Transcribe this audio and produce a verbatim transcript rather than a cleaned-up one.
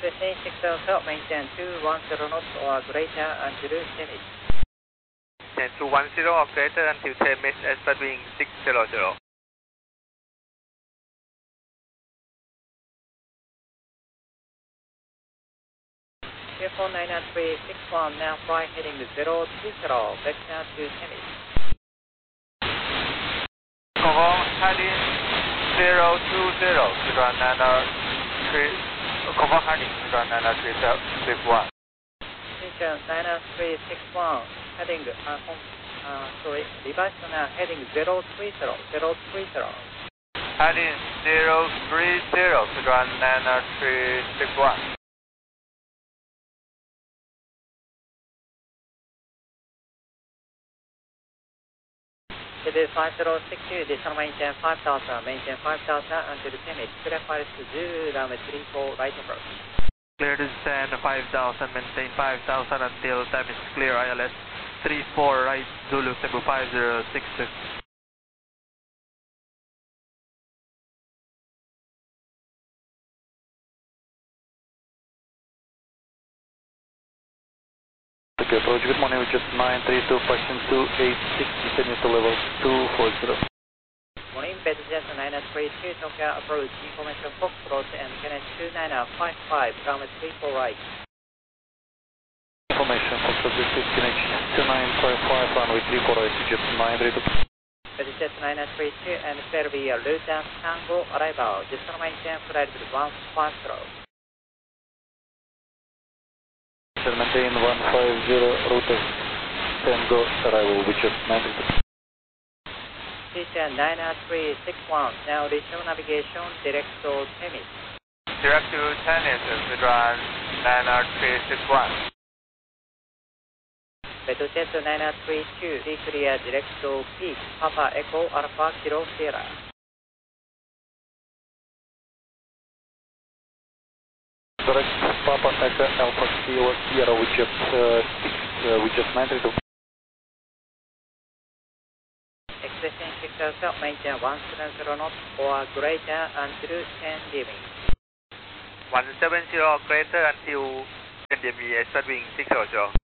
Expecting six zero, maintain two one zero knots or greater until ten minutes. ten two one zero or greater until ten minutes, expect wind six zero zero. Airfour nine nine three six one, now fly heading zero two zero, vector to ten minutes. Hong Kong heading zero two zero, Sichuan nine three, Hong Kong heading Sichuan nine three six one. Sichuan nine three six one, heading, uh, uh, sorry, reverse now, heading zero three zero, zero three zero. Heading zero three zero, Sichuan nine three six one. It is five zero six two, descend maintain five thousand, maintain five thousand until ten minutes, clear flight to Zulu, runway three four, right approach. Clear to descend five thousand, maintain five thousand until time is clear, I L S three four, right, Zulu, Cebu five zero six six. Okay, approach, good morning, with just nine three two, question two eight six, descending to level two four zero. Morning, Betjet nine three two, Tokyo approach, information Foxtrot and Kenneth two nine five five, runway three four right. Information, Foxtrot Kenneth two nine five five, runway three four right, just nine three two. Betjet nine three two and Serbia, Luton Tango arrival, descend maintain flight with one five zero. Maintain one five zero, route Tango arrival, with just nine three two. Sichuan nine three six one, now resume navigation, direct to Temis. Direct to Temis, Sichuan nine three six one. Betjet nine three two, reclear direct to Peak, Papa Echo Alpha Kilo Sierra. Direct Papa Echo Alpha Kilo Sierra, with just, uh, with just nine three two. Expecting six zero, maintain one seven zero knots or greater until ten leaving. one seven zero greater until ten D M E, expect wind six zero zero.